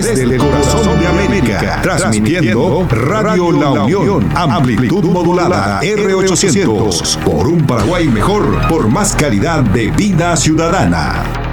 desde el corazón de América, transmitiendo Radio La Unión, amplitud modulada R800, por un Paraguay mejor, por más calidad de vida ciudadana.